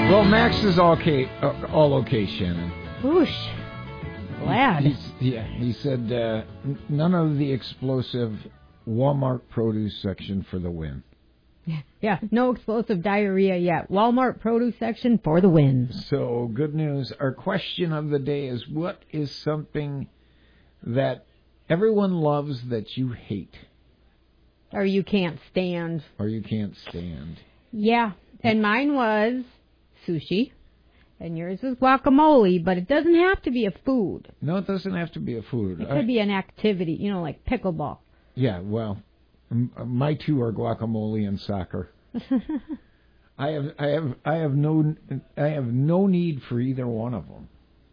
Well, Max is all okay, Shannon. Whoosh. Glad. He said none of the explosive Walmart produce section for the win. Yeah, no explosive diarrhea yet. Walmart produce section for the win. So, good news. Our question of the day is, what is something that everyone loves that you hate? Or you can't stand. Yeah, and mine was sushi, and yours was guacamole, but it doesn't have to be a food. No, it doesn't have to be a food. It could be an activity, like pickleball. Yeah, well, my two are guacamole and soccer. I have no need for either one of them.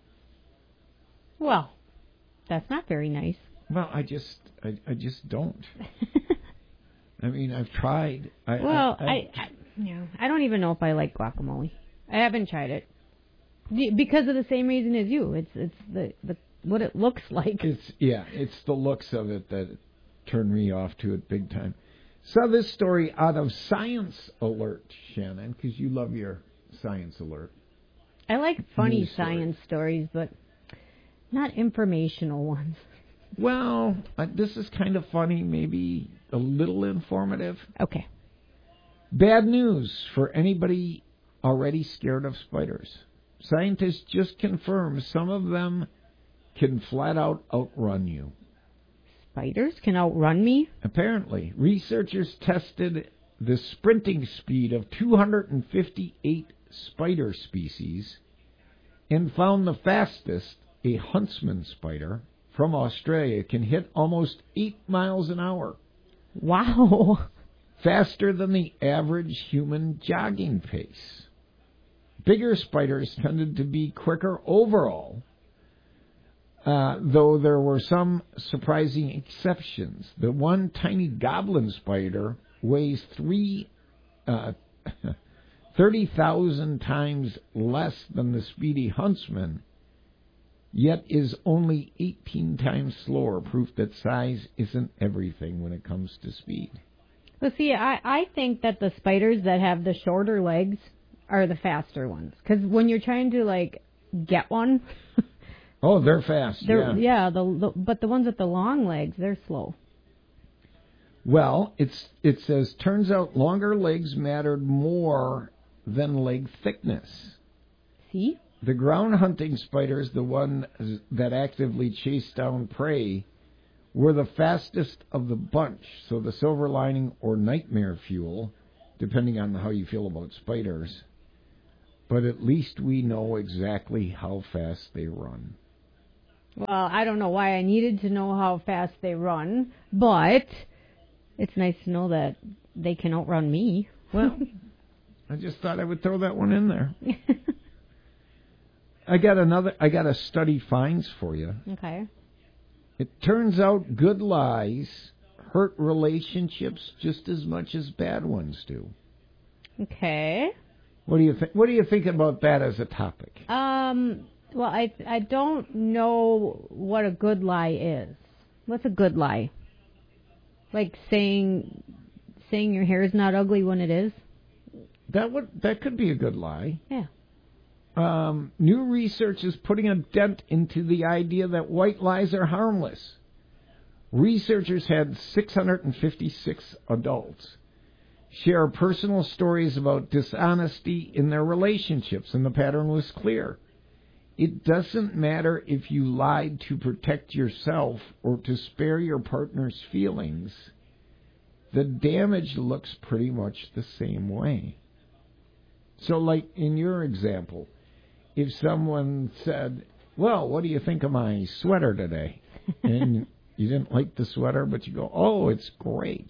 Well, that's not very nice. Well, I just don't. I mean, I've tried. I don't even know if I like guacamole. I haven't tried it because of the same reason as you. It's the what it looks like. It's the looks of it that turned me off to it big time. Saw this story out of Science Alert, Shannon, because you love your Science Alert. I like funny science stories, but not informational ones. Well, this is kind of funny, maybe a little informative. Okay. Bad news for anybody already scared of spiders. Scientists just confirmed some of them can flat out outrun you. Spiders can outrun me? Apparently. Researchers tested the sprinting speed of 258 spider species and found the fastest, a huntsman spider from Australia, can hit almost 8 miles an hour. Wow. Faster than the average human jogging pace. Bigger spiders tended to be quicker overall, though there were some surprising exceptions. The one tiny goblin spider weighs 30,000 times less than the speedy huntsman, yet is only 18 times slower, proof that size isn't everything when it comes to speed. Well, see, I think that the spiders that have the shorter legs are the faster ones. Because when you're trying to, get one... Oh, they're fast, yeah. But the ones with the long legs, they're slow. Well, it says, turns out longer legs mattered more than leg thickness. See? The ground hunting spiders, the one that actively chase down prey, were the fastest of the bunch. So the silver lining or nightmare fuel, depending on how you feel about spiders. But at least we know exactly how fast they run. Well, I don't know why I needed to know how fast they run, but it's nice to know that they can outrun me. Well, I just thought I would throw that one in there. I got a study finds for you. Okay. It turns out good lies hurt relationships just as much as bad ones do. Okay. What do you think? What do you think about that as a topic? Well, I don't know what a good lie is. What's a good lie? Like saying your hair is not ugly when it is? That could be a good lie. Yeah. New research is putting a dent into the idea that white lies are harmless. Researchers had 656 adults share personal stories about dishonesty in their relationships, and the pattern was clear. It doesn't matter if you lied to protect yourself or to spare your partner's feelings. The damage looks pretty much the same way. So, like in your example, if someone said, well, what do you think of my sweater today? And you didn't like the sweater, but you go, oh, it's great.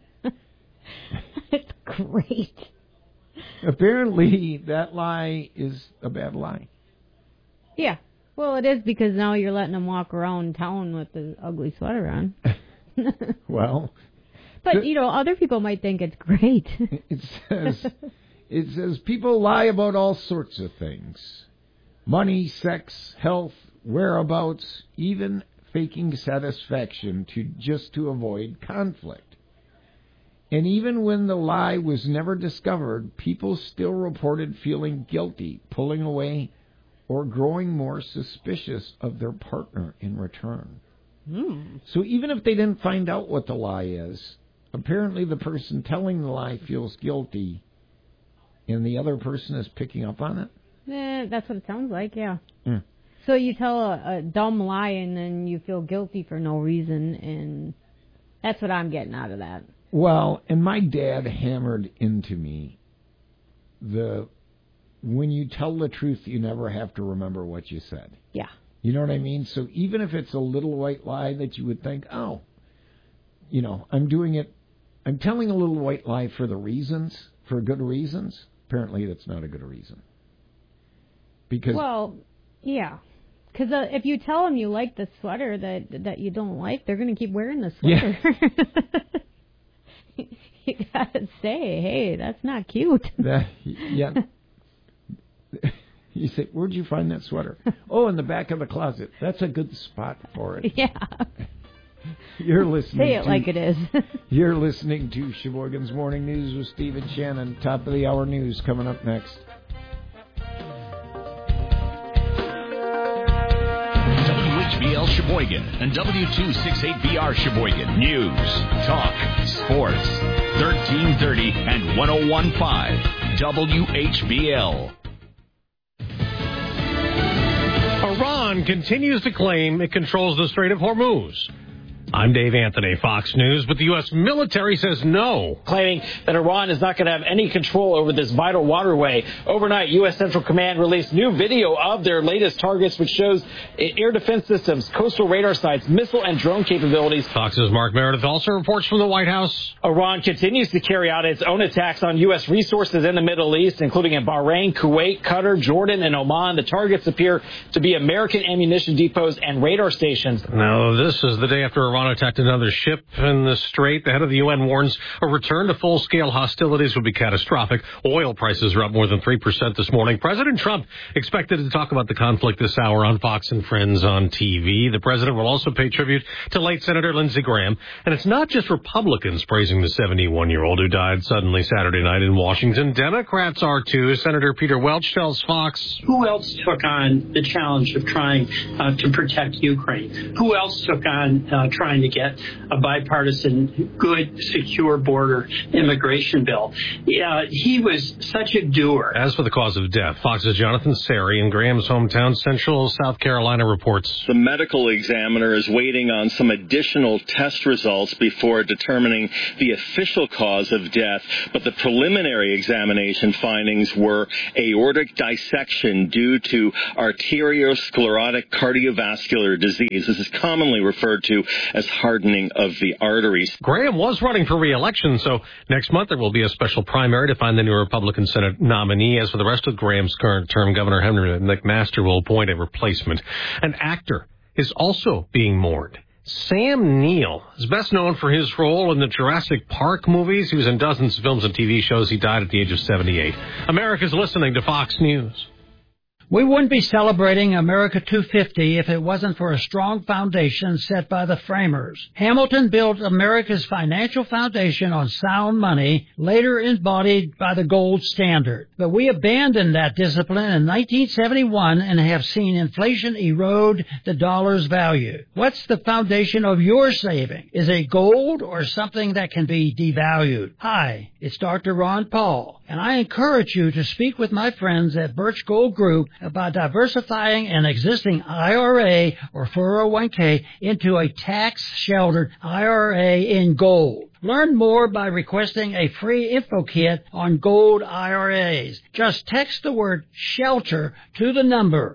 It's great. Apparently, that lie is a bad lie. Yeah. Well, it is, because now you're letting them walk around town with the ugly sweater on. Well. But, other people might think it's great. It says people lie about all sorts of things. Money, sex, health, whereabouts, even faking satisfaction to avoid conflict. And even when the lie was never discovered, people still reported feeling guilty, pulling away, or growing more suspicious of their partner in return. So even if they didn't find out what the lie is, apparently the person telling the lie feels guilty, and the other person is picking up on it? That's what it sounds like, yeah. Mm. So you tell a dumb lie and then you feel guilty for no reason, and that's what I'm getting out of that. Well, and my dad hammered into me when you tell the truth, you never have to remember what you said. Yeah. You know what I mean? So even if it's a little white lie that you would think, oh, you know, I'm telling a little white lie for good reasons. Apparently that's not a good reason. Well, yeah. Because if you tell them you like the sweater that you don't like, they're going to keep wearing the sweater. Yeah. You got to say, hey, that's not cute. Yeah. You say, where'd you find that sweater? Oh, in the back of the closet. That's a good spot for it. Yeah. You're listening. Say it like it is. You're listening to Sheboygan's Morning News with Steve and Shannon. Top of the hour news coming up next. WHBL Sheboygan and W268BR Sheboygan. News, talk, sports. 1330 and 101.5 WHBL. Iran continues to claim it controls the Strait of Hormuz. I'm Dave Anthony, Fox News, but the U.S. military says no. Claiming that Iran is not going to have any control over this vital waterway. Overnight, U.S. Central Command released new video of their latest targets, which shows air defense systems, coastal radar sites, missile and drone capabilities. Fox's Mark Meredith also reports from the White House. Iran continues to carry out its own attacks on U.S. resources in the Middle East, including in Bahrain, Kuwait, Qatar, Jordan, and Oman. The targets appear to be American ammunition depots and radar stations. Now, this is the day after Iran attacked another ship in the Strait. The head of the UN warns a return to full-scale hostilities would be catastrophic. Oil prices are up more than 3% this morning. President Trump expected to talk about the conflict this hour on Fox and Friends on TV. The president will also pay tribute to late Senator Lindsey Graham. And it's not just Republicans praising the 71-year-old who died suddenly Saturday night in Washington. Democrats are too. Senator Peter Welch tells Fox. Who else took on the challenge of trying to protect Ukraine? Who else took on trying to get a bipartisan, good, secure border immigration bill? He was such a doer. As for the cause of death, Fox's Jonathan Sari in Graham's hometown, Central South Carolina, reports. The medical examiner is waiting on some additional test results before determining the official cause of death, but the preliminary examination findings were aortic dissection due to arteriosclerotic cardiovascular disease. This is commonly referred to as hardening of the arteries. Graham was running for re-election, so next month there will be a special primary to find the new Republican Senate nominee. As for the rest of Graham's current term, Governor Henry McMaster will appoint a replacement. An actor is also being mourned. Sam Neill is best known for his role in the Jurassic Park movies. He was in dozens of films and TV shows. He died at the age of 78. America's listening to Fox News. We wouldn't be celebrating America 250 if it wasn't for a strong foundation set by the framers. Hamilton built America's financial foundation on sound money, later embodied by the gold standard. But we abandoned that discipline in 1971 and have seen inflation erode the dollar's value. What's the foundation of your saving? Is it gold or something that can be devalued? Hi, it's Dr. Ron Paul, and I encourage you to speak with my friends at Birch Gold Group about diversifying an existing IRA or 401k into a tax-sheltered IRA in gold. Learn more by requesting a free info kit on gold IRAs. Just text the word SHELTER to the number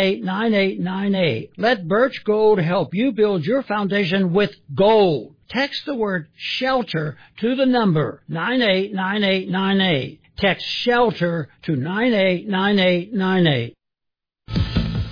989898. Let Birch Gold help you build your foundation with gold. Text the word SHELTER to the number 989898. Text SHELTER to 989898.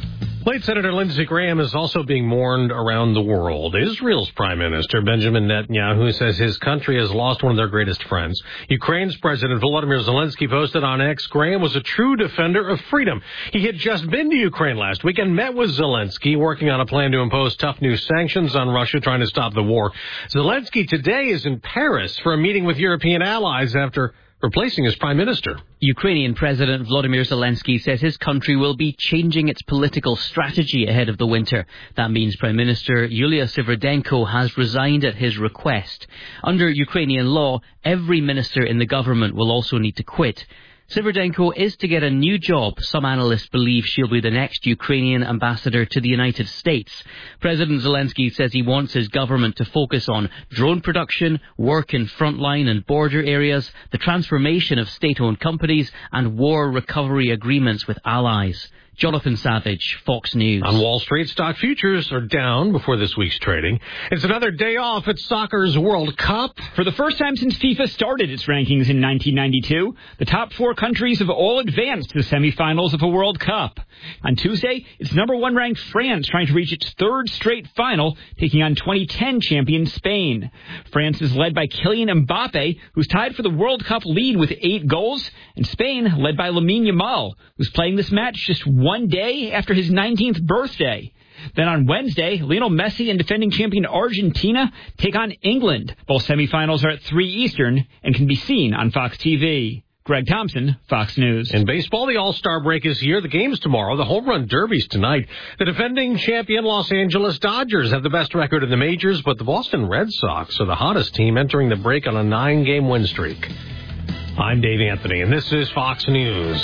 Late Senator Lindsey Graham is also being mourned around the world. Israel's Prime Minister Benjamin Netanyahu says his country has lost one of their greatest friends. Ukraine's President Volodymyr Zelensky posted on X, Graham was a true defender of freedom. He had just been to Ukraine last week and met with Zelensky, working on a plan to impose tough new sanctions on Russia, trying to stop the war. Zelensky today is in Paris for a meeting with European allies after replacing his prime minister. Ukrainian President Volodymyr Zelensky says his country will be changing its political strategy ahead of the winter. That means Prime Minister Yulia Sviridenko has resigned at his request. Under Ukrainian law, every minister in the government will also need to quit. Sviridenko is to get a new job. Some analysts believe she'll be the next Ukrainian ambassador to the United States. President Zelensky says he wants his government to focus on drone production, work in frontline and border areas, the transformation of state-owned companies, and war recovery agreements with allies. Jonathan Savage, Fox News. On Wall Street, stock futures are down before this week's trading. It's another day off at soccer's World Cup. For the first time since FIFA started its rankings in 1992, the top 4 countries have all advanced to the semifinals of a World Cup. On Tuesday, it's number 1 ranked France trying to reach its 3rd straight final, taking on 2010 champion Spain. France is led by Kylian Mbappe, who's tied for the World Cup lead with 8 goals, and Spain led by Lamine Yamal, who's playing this match just one day after his 19th birthday. Then on Wednesday, Lionel Messi and defending champion Argentina take on England. Both semifinals are at 3 Eastern and can be seen on Fox TV. Greg Thompson, Fox News. In baseball, the All-Star break is here. The game's tomorrow. The Home Run Derby's tonight. The defending champion Los Angeles Dodgers have the best record in the majors, but the Boston Red Sox are the hottest team, entering the break on a 9-game win streak. I'm Dave Anthony, and this is Fox News.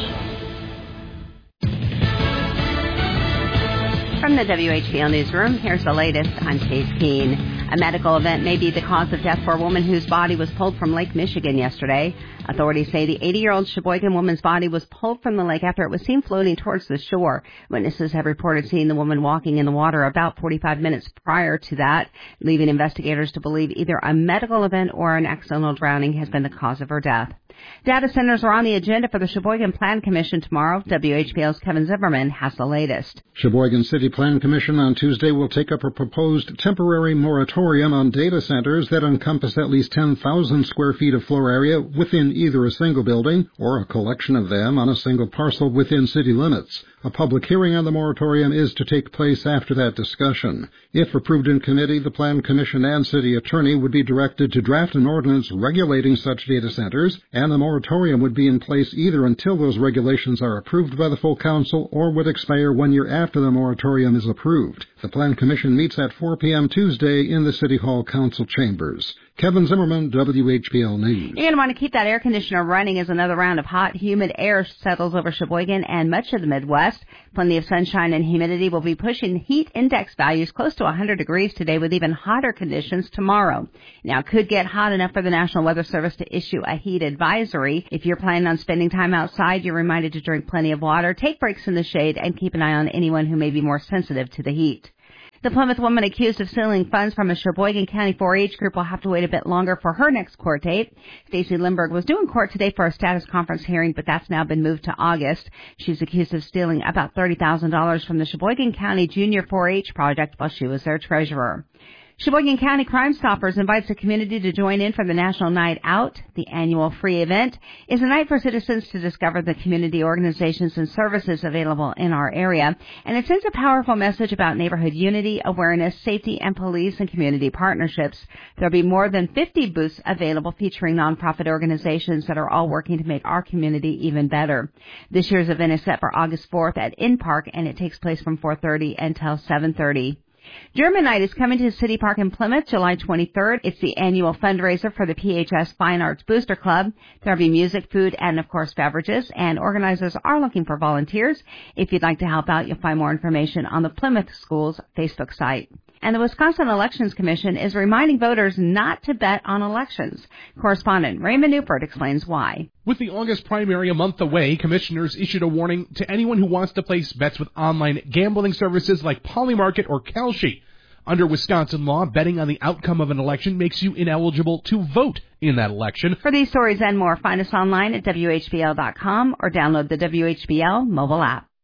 From the WHBL Newsroom, here's the latest. I'm Chase Keene. A medical event may be the cause of death for a woman whose body was pulled from Lake Michigan yesterday. Authorities say the 80-year-old Sheboygan woman's body was pulled from the lake after it was seen floating towards the shore. Witnesses have reported seeing the woman walking in the water about 45 minutes prior to that, leaving investigators to believe either a medical event or an accidental drowning has been the cause of her death. Data centers are on the agenda for the Sheboygan Plan Commission tomorrow. WHBL's Kevin Zimmerman has the latest. Sheboygan City Plan Commission on Tuesday will take up a proposed temporary moratorium on data centers that encompass at least 10,000 square feet of floor area within either a single building or a collection of them on a single parcel within city limits. A public hearing on the moratorium is to take place after that discussion. If approved in committee, the Plan Commission and City Attorney would be directed to draft an ordinance regulating such data centers, and the moratorium would be in place either until those regulations are approved by the full council or would expire 1 year after the moratorium is approved. The Plan Commission meets at 4 p.m. Tuesday in the City Hall Council chambers. Kevin Zimmerman, WHBL News. You're going to want to keep that air conditioner running as another round of hot, humid air settles over Sheboygan and much of the Midwest. Plenty of sunshine and humidity will be pushing heat index values close to 100 degrees today with even hotter conditions tomorrow. Now, it could get hot enough for the National Weather Service to issue a heat advisory. If you're planning on spending time outside, you're reminded to drink plenty of water, take breaks in the shade, and keep an eye on anyone who may be more sensitive to the heat. The Plymouth woman accused of stealing funds from a Sheboygan County 4-H group will have to wait a bit longer for her next court date. Stacey Lindbergh was due in court today for a status conference hearing, but that's now been moved to August. She's accused of stealing about $30,000 from the Sheboygan County Junior 4-H project while she was their treasurer. Sheboygan County Crime Stoppers invites the community to join in for the National Night Out. The annual free event is a night for citizens to discover the community organizations and services available in our area, and it sends a powerful message about neighborhood unity, awareness, safety, and police and community partnerships. There'll be more than 50 booths available featuring nonprofit organizations that are all working to make our community even better. This year's event is set for August 4th at Inn Park, and it takes place from 4:30 until 7:30. German Night is coming to City Park in Plymouth July 23rd. It's the annual fundraiser for the PHS Fine Arts Booster Club. There'll be music, food, and, of course, beverages, and organizers are looking for volunteers. If you'd like to help out, you'll find more information on the Plymouth Schools Facebook site. And the Wisconsin Elections Commission is reminding voters not to bet on elections. Correspondent Raymond Newport explains why. With the August primary a month away, commissioners issued a warning to anyone who wants to place bets with online gambling services like Polymarket or Kalshi. Under Wisconsin law, betting on the outcome of an election makes you ineligible to vote in that election. For these stories and more, find us online at WHBL.com or download the WHBL mobile app.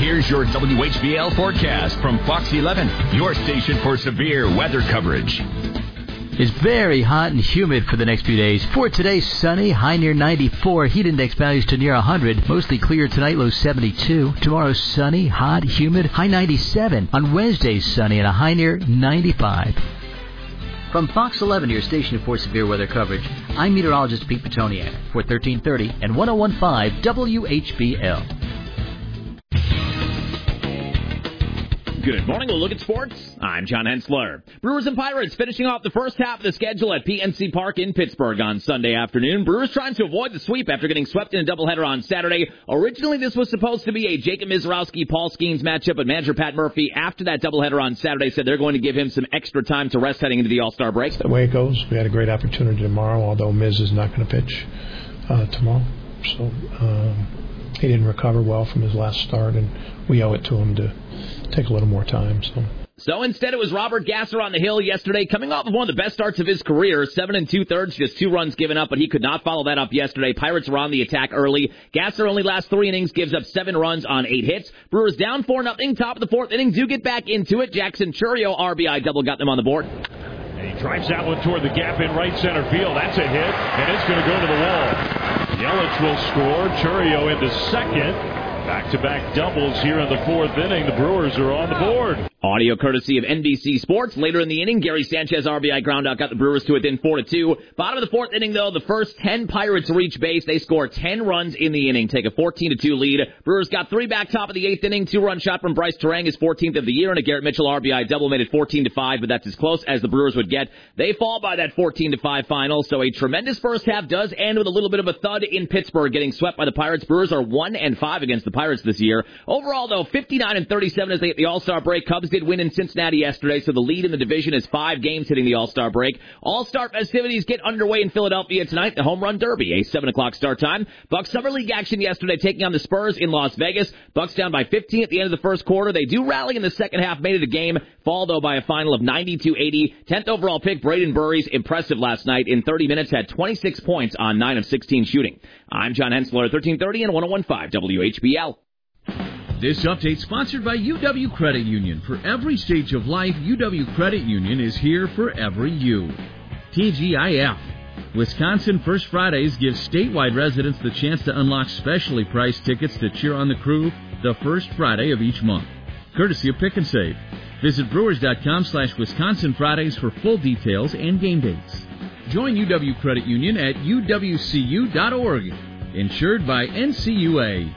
Here's your WHBL forecast from Fox 11, your station for severe weather coverage. It's very hot and humid for the next few days. For today, sunny, high near 94, heat index values to near 100. Mostly clear tonight, low 72. Tomorrow, sunny, hot, humid, high 97. On Wednesday, sunny and a high near 95. From Fox 11, your station for severe weather coverage, I'm meteorologist Pete Petoniak for 1330 and 1015 WHBL. Good morning. We'll look at sports. I'm John Hensler. Brewers and Pirates finishing off the first half of the schedule at PNC Park in Pittsburgh on Sunday afternoon. Brewers trying to avoid the sweep after getting swept in a doubleheader on Saturday. Originally, this was supposed to be a Jacob Mizorowski-Paul Skeens matchup, but manager Pat Murphy, after that doubleheader on Saturday, said they're going to give him some extra time to rest heading into the All-Star break. That's the way it goes. We had a great opportunity tomorrow, although Miz is not going to pitch tomorrow. So he didn't recover well from his last start, and we owe it to him to take a little more time. So instead, it was Robert Gasser on the hill yesterday, coming off of one of the best starts of his career, 7 2/3, just 2 runs given up, but he could not follow that up yesterday. Pirates were on the attack early. Gasser only lasts 3 innings, gives up 7 runs on 8 hits. Brewers down 4-0, top of the 4th inning, do get back into it. Jackson Chourio RBI double got them on the board. And he drives that one toward the gap in right center field. That's a hit, and it's going to go to the wall. Yelich will score. Chourio into second. Back-to-back doubles here in the 4th inning. The Brewers are on the board. Audio courtesy of NBC Sports. Later in the inning, Gary Sanchez RBI groundout got the Brewers to within 4-2. Bottom of the 4th inning, though, the first 10 Pirates reach base. They score 10 runs in the inning, take a 14-2 lead. Brewers got 3 back top of the 8th inning. 2-run shot from Bryce Terang, his 14th of the year, and a Garrett Mitchell RBI double made it 14-5, but that's as close as the Brewers would get. They fall by that 14-5 final, so a tremendous first half does end with a little bit of a thud in Pittsburgh, getting swept by the Pirates. Brewers are 1-5 against the Pirates this year. Overall, though, 59-37 as they hit the All-Star break. Cubs did win in Cincinnati yesterday, so the lead in the division is 5 games hitting the All-Star break. All-Star festivities get underway in Philadelphia tonight. The Home Run Derby, a 7 o'clock start time. Bucks Summer League action yesterday, taking on the Spurs in Las Vegas. Bucks down by 15 at the end of the first quarter. They do rally in the second half, made it a game. Fall, though, by a final of 90-80. 10th overall pick, Braden Burries, impressive last night. In 30 minutes, had 26 points on 9 of 16 shooting. I'm John Hensler, 1330 and 1015 WHBL. This update sponsored by UW Credit Union. For every stage of life, UW Credit Union is here for every you. TGIF. Wisconsin First Fridays gives statewide residents the chance to unlock specially priced tickets to cheer on the crew the first Friday of each month. Courtesy of Pick and Save. Visit brewers.com/Wisconsin Fridays for full details and game dates. Join UW Credit Union at uwcu.org. Insured by NCUA.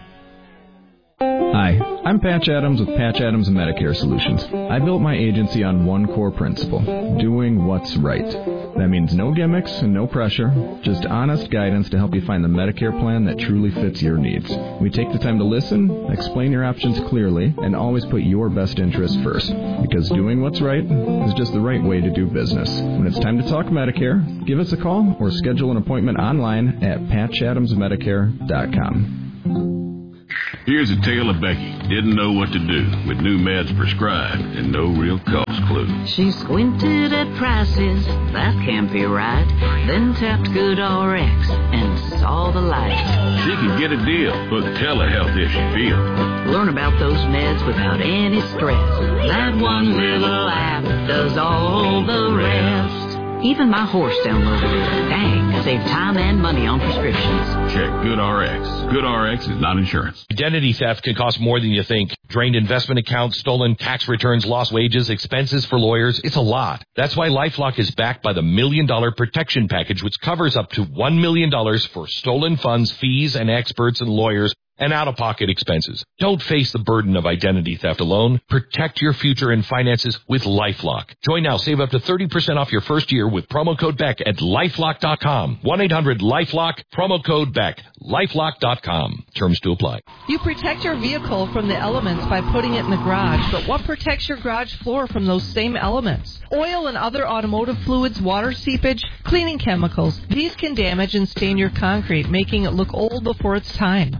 Hi, I'm Patch Adams with Patch Adams Medicare Solutions. I built my agency on one core principle, doing what's right. That means no gimmicks and no pressure, just honest guidance to help you find the Medicare plan that truly fits your needs. We take the time to listen, explain your options clearly, and always put your best interests first. Because doing what's right is just the right way to do business. When it's time to talk Medicare, give us a call or schedule an appointment online at patchadamsmedicare.com. Here's a tale of Becky. Didn't know what to do with new meds prescribed and no real cost clue. She squinted at prices, that can't be right. Then tapped GoodRx and saw the light. She can get a deal, but telehealth if she feels. Learn about those meds without any stress. That one little app does all the rest. Even my horse downloaded it. Dang, saved time and money on prescriptions. Check GoodRx. GoodRx is not insurance. Identity theft can cost more than you think. Drained investment accounts, stolen tax returns, lost wages, expenses for lawyers. It's a lot. That's why LifeLock is backed by the $1 Million Protection Package, which covers up to $1 million for stolen funds, fees, and experts and lawyers, and out-of-pocket expenses. Don't face the burden of identity theft alone. Protect your future and finances with LifeLock. Join now. Save up to 30% off your first year with promo code BECK at LifeLock.com. 1-800-LifeLock, promo code BECK. LifeLock.com. Terms to apply. You protect your vehicle from the elements by putting it in the garage, but what protects your garage floor from those same elements? Oil and other automotive fluids, water seepage, cleaning chemicals. These can damage and stain your concrete, making it look old before its time. A do-it-yourself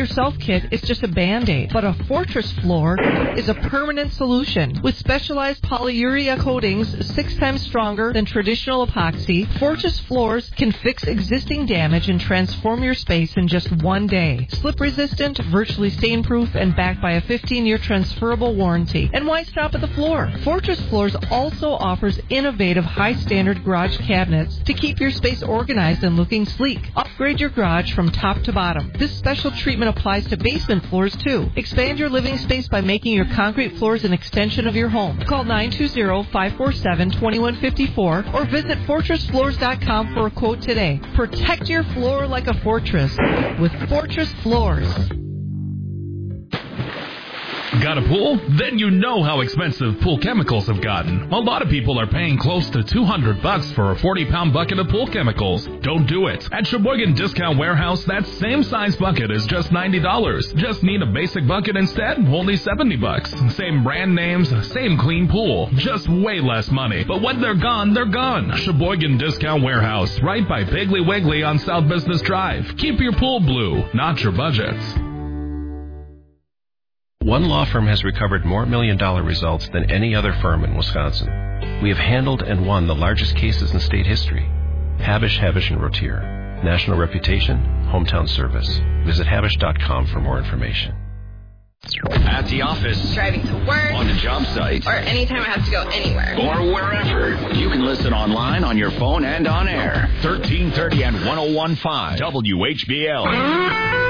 do-it-yourself kit is just a Band-Aid, but a Fortress floor is a permanent solution. With specialized polyurea coatings 6 times stronger than traditional epoxy, Fortress floors can fix existing damage and transform your space in just 1 day. Slip-resistant, virtually stain-proof, and backed by a 15-year transferable warranty. And why stop at the floor? Fortress Floors also offers innovative, high-standard garage cabinets to keep your space organized and looking sleek. Upgrade your garage from top to bottom. This special treatment applies to basement floors, too. Expand your living space by making your concrete floors an extension of your home. Call 920-547-2154 or visit FortressFloors.com for a quote today. Protect your floor like a fortress with Fortress Floors. Got a pool? Then you know how expensive pool chemicals have gotten. A lot of people are paying close to $200 for a 40-pound bucket of pool chemicals. Don't do it. At Sheboygan Discount Warehouse, that same size bucket is just $90. Just need a basic bucket instead? Only $70. Same brand names, same clean pool. Just way less money. But when they're gone, they're gone. Sheboygan Discount Warehouse, right by Piggly Wiggly on South Business Drive. Keep your pool blue, not your budgets. One law firm has recovered more million-dollar results than any other firm in Wisconsin. We have handled and won the largest cases in state history. Habish, Habish & Rotier. National reputation, hometown service. Visit Habish.com for more information. At the office, driving to work, on the job site, or anytime I have to go anywhere, or wherever. You can listen online, on your phone, and on air. 1330 and 101.5 WHBL.